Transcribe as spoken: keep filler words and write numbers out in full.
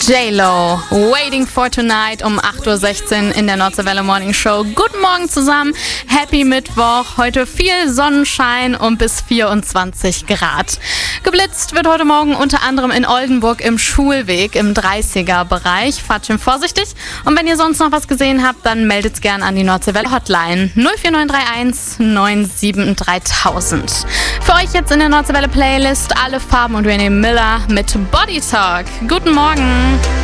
J-Lo, Waiting for Tonight um acht Uhr sechzehn in der Nordseewelle Morning Show. Guten Morgen zusammen, Happy Mittwoch, heute viel Sonnenschein und bis vierundzwanzig Grad. Geblitzt wird heute Morgen unter anderem in Oldenburg im Schulweg im dreißiger-Bereich. Fahrt schön vorsichtig und wenn ihr sonst noch was gesehen habt, dann meldet's gern an die Nordseewelle Hotline null vier neun drei eins neun sieben drei tausend. Für euch jetzt in der Nordseewelle Playlist alle Farben und Renee Miller mit Body Talk. Guten Morgen.